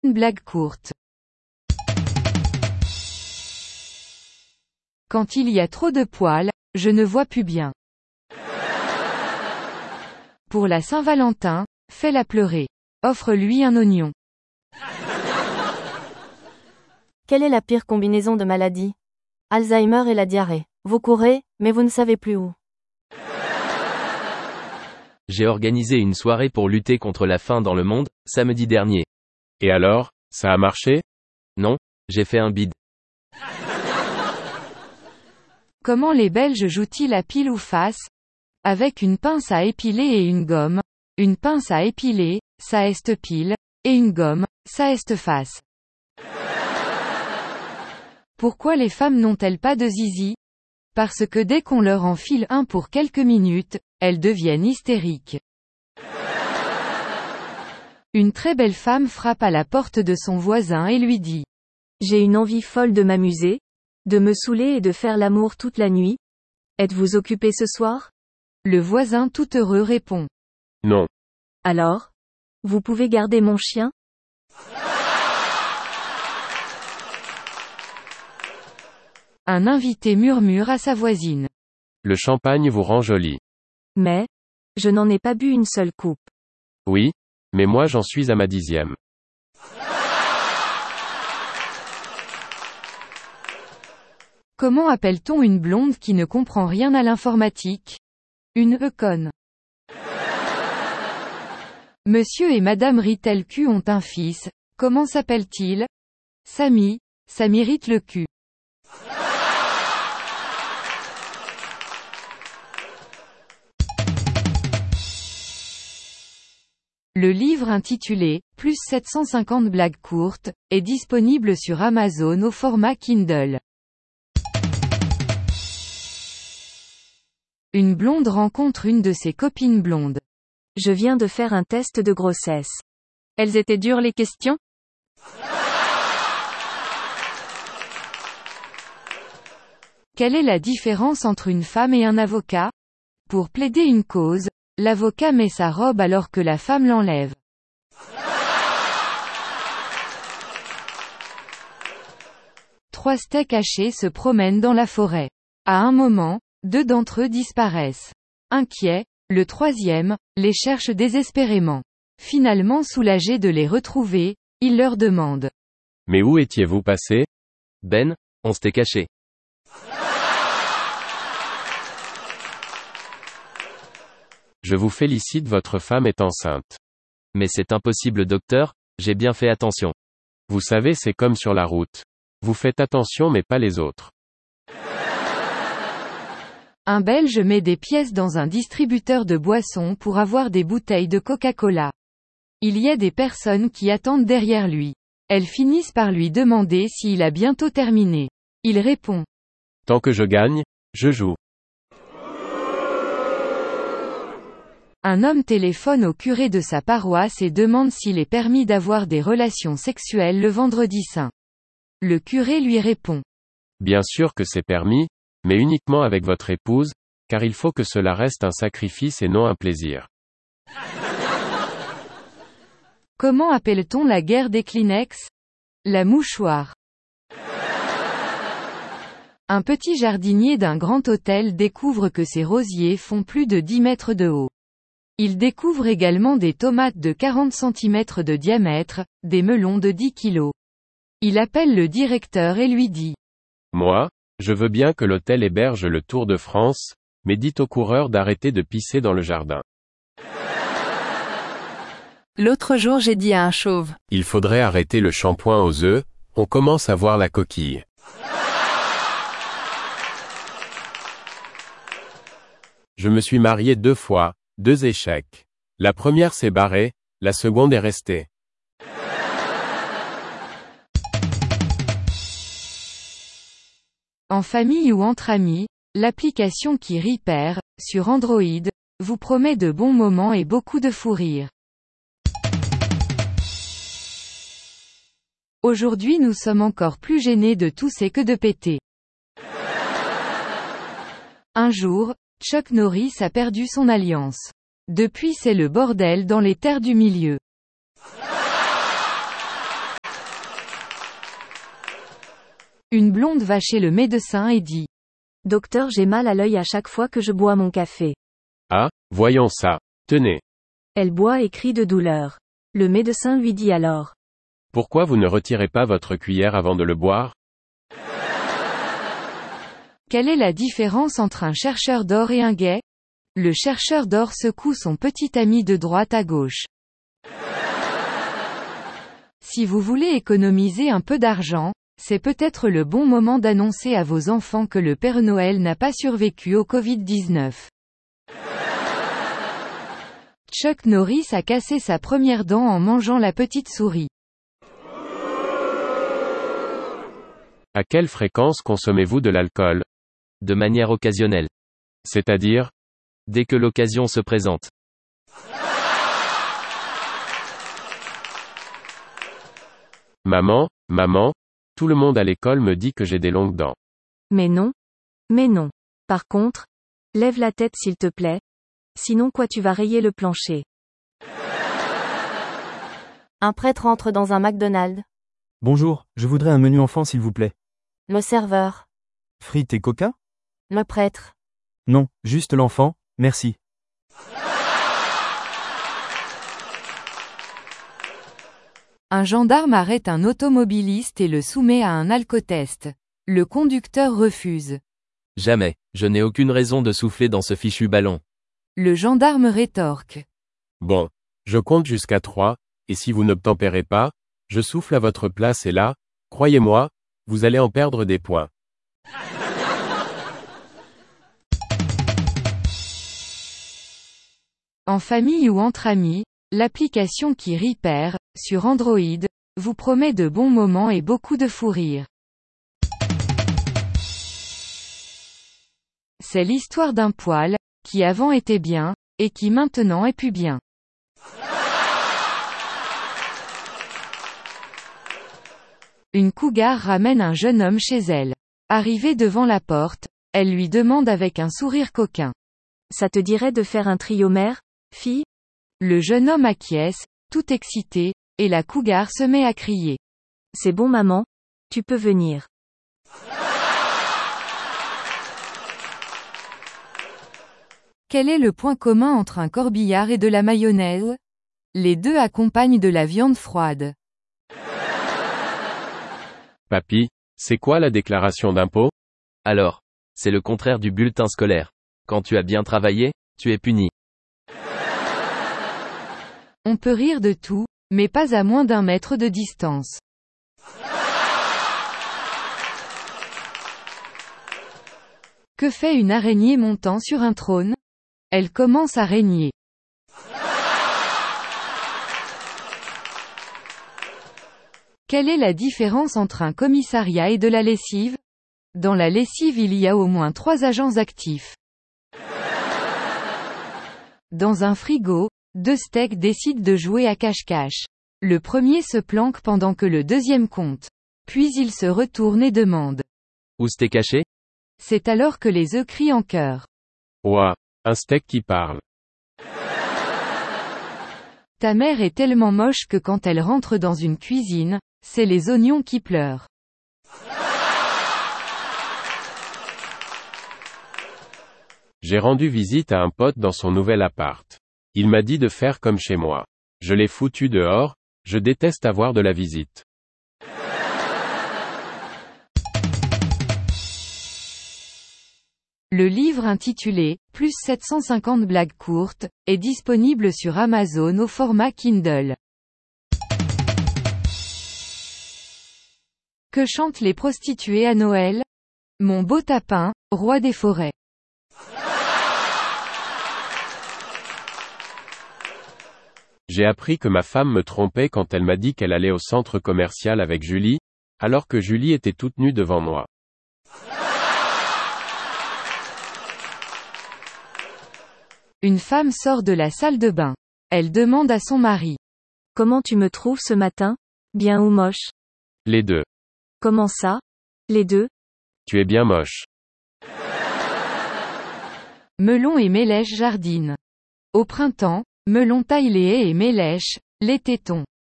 Une blague courte. Quand il y a trop de poils, je ne vois plus bien. Pour la Saint-Valentin, fais-la pleurer. Offre-lui un oignon. Quelle est la pire combinaison de maladies? Alzheimer et la diarrhée. Vous courez, mais vous ne savez plus où. J'ai organisé une soirée pour lutter contre la faim dans le monde, samedi dernier. Et alors, ça a marché? Non, j'ai fait un bide. Comment les Belges jouent-ils à pile ou face? Avec une pince à épiler et une gomme. Une pince à épiler, ça est pile, et une gomme, ça est face. Pourquoi les femmes n'ont-elles pas de zizi? Parce que dès qu'on leur enfile un pour quelques minutes, elles deviennent hystériques. Une très belle femme frappe à la porte de son voisin et lui dit: J'ai une envie folle de m'amuser, de me saouler et de faire l'amour toute la nuit. Êtes-vous occupé ce soir? Le voisin tout heureux répond: Non. Alors? Vous pouvez garder mon chien? Un invité murmure à sa voisine: Le champagne vous rend jolie. Mais, je n'en ai pas bu une seule coupe. Oui, mais moi j'en suis à ma 10e. Comment appelle-t-on une blonde qui ne comprend rien à l'informatique? Une conne. Monsieur et Madame Ritel Q ont un fils. Comment s'appelle-t-il? Samy. Ça m'irrite le cul. Le livre intitulé « Plus 750 blagues courtes » est disponible sur Amazon au format Kindle. Une blonde rencontre une de ses copines blondes. Je viens de faire un test de grossesse. Elles étaient dures les questions? Quelle est la différence entre une femme et un avocat? Pour plaider une cause, l'avocat met sa robe alors que la femme l'enlève. Trois steaks hachés se promènent dans la forêt. À un moment, deux d'entre eux disparaissent. Inquiet, le troisième les cherche désespérément. Finalement soulagé de les retrouver, il leur demande: Mais où étiez-vous passé? Ben, on s'était caché. Je vous félicite, votre femme est enceinte. Mais c'est impossible docteur, j'ai bien fait attention. Vous savez, c'est comme sur la route. Vous faites attention mais pas les autres. Un Belge met des pièces dans un distributeur de boissons pour avoir des bouteilles de Coca-Cola. Il y a des personnes qui attendent derrière lui. Elles finissent par lui demander s'il a bientôt terminé. Il répond: Tant que je gagne, je joue. Un homme téléphone au curé de sa paroisse et demande s'il est permis d'avoir des relations sexuelles le vendredi saint. Le curé lui répond: Bien sûr que c'est permis, mais uniquement avec votre épouse, car il faut que cela reste un sacrifice et non un plaisir. Comment appelle-t-on la guerre des Kleenex? La mouchoir. Un petit jardinier d'un grand hôtel découvre que ses rosiers font plus de 10 mètres de haut. Il découvre également des tomates de 40 cm de diamètre, des melons de 10 kg. Il appelle le directeur et lui dit: Moi, je veux bien que l'hôtel héberge le Tour de France, mais dites aux coureurs d'arrêter de pisser dans le jardin. L'autre jour j'ai dit à un chauve: Il faudrait arrêter le shampoing aux œufs, on commence à voir la coquille. Je me suis marié 2 fois, 2 échecs. La première s'est barrée, la seconde est restée. En famille ou entre amis, l'application qui rit perd, sur Android, vous promet de bons moments et beaucoup de fou rire. Aujourd'hui nous sommes encore plus gênés de tousser que de péter. Un jour, Chuck Norris a perdu son alliance. Depuis c'est le bordel dans les terres du milieu. Une blonde va chez le médecin et dit. Docteur, j'ai mal à l'œil à chaque fois que je bois mon café. Ah, voyons ça. Tenez. Elle boit et crie de douleur. Le médecin lui dit alors. Pourquoi vous ne retirez pas votre cuillère avant de le boire? Quelle est la différence entre un chercheur d'or et un gay? Le chercheur d'or secoue son petit ami de droite à gauche. Si vous voulez économiser un peu d'argent, c'est peut-être le bon moment d'annoncer à vos enfants que le Père Noël n'a pas survécu au Covid-19. Chuck Norris a cassé sa première dent en mangeant la petite souris. À quelle fréquence consommez-vous de l'alcool? De manière occasionnelle. C'est-à-dire? Dès que l'occasion se présente. Maman, tout le monde à l'école me dit que j'ai des longues dents. Mais non. Mais non. Par contre, lève la tête s'il te plaît. Sinon quoi tu vas rayer le plancher. Un prêtre entre dans un McDonald's. Bonjour, je voudrais un menu enfant s'il vous plaît. Le serveur. Frites et coca? Le prêtre. Non, juste l'enfant, merci. Un gendarme arrête un automobiliste et le soumet à un alcotest. Le conducteur refuse. Jamais, je n'ai aucune raison de souffler dans ce fichu ballon. Le gendarme rétorque. Bon, je compte jusqu'à 3, et si vous n'obtempérez pas, je souffle à votre place et là, croyez-moi, vous allez en perdre des points. En famille ou entre amis, l'application qui rit perd, sur Android, vous promet de bons moments et beaucoup de fou rire. C'est l'histoire d'un poil, qui avant était bien, et qui maintenant est plus bien. Une cougar ramène un jeune homme chez elle. Arrivée devant la porte, elle lui demande avec un sourire coquin. Ça te dirait de faire un trio mère, fille? Le jeune homme acquiesce, tout excité, et la cougar se met à crier. C'est bon maman, tu peux venir. Quel est le point commun entre un corbillard et de la mayonnaise? Les deux accompagnent de la viande froide. Papy, c'est quoi la déclaration d'impôt? Alors, c'est le contraire du bulletin scolaire. Quand tu as bien travaillé, tu es puni. On peut rire de tout, mais pas à moins d'1 mètre de distance. Que fait une araignée montant sur un trône? Elle commence à régner. Quelle est la différence entre un commissariat et de la lessive? Dans la lessive il y a au moins 3 agents actifs. Dans un frigo, 2 steaks décident de jouer à cache-cache. Le premier se planque pendant que le deuxième compte. Puis il se retourne et demande. Où t'es caché? C'est alors que les œufs crient en chœur. Ouah, un steak qui parle. Ta mère est tellement moche que quand elle rentre dans une cuisine, c'est les oignons qui pleurent. J'ai rendu visite à un pote dans son nouvel appart. Il m'a dit de faire comme chez moi. Je l'ai foutu dehors, je déteste avoir de la visite. Le livre intitulé « Plus 750 blagues courtes » est disponible sur Amazon au format Kindle. Que chantent les prostituées à Noël? Mon beau tapin, roi des forêts. J'ai appris que ma femme me trompait quand elle m'a dit qu'elle allait au centre commercial avec Julie, alors que Julie était toute nue devant moi. Une femme sort de la salle de bain. Elle demande à son mari. Comment tu me trouves ce matin? Bien ou moche? Les deux. Comment ça? Les deux? Tu es bien moche. Melon et Mélèche jardinent. Au printemps, Melon taille les haies et Mélèche, les tétons.